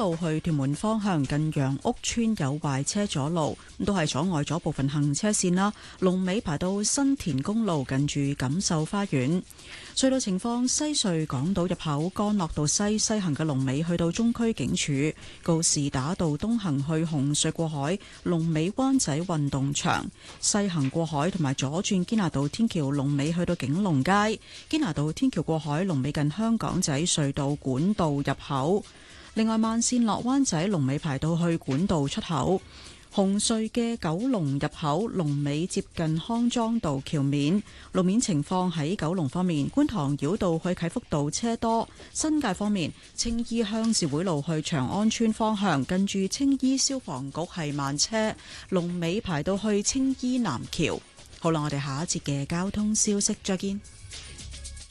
路去屯門方向近楊屋村有壞車阻路，都係阻礙咗部分行車線啦。龍尾排到新田公路近住錦繡花園。隧道情況：西隧港島入口干諾道西行嘅龍尾去到中區警署，告士打道東行去紅隧過海，龍尾灣仔運動場；西行過海同埋左轉堅拿道天橋龍尾去到景隆街，堅拿道天橋過海龍尾近香港仔隧道管道入口。另外，慢線落灣仔龍尾排到去管道出口。紅隧嘅九龍入口龍尾接近康莊道橋面。路面情況喺九龍方面，觀塘繞道去啟福道車多；新界方面，青衣鄉事會路去長安村方向近住青衣消防局係慢車，龍尾排到去青衣南橋。好啦，我哋下一節嘅交通消息再見。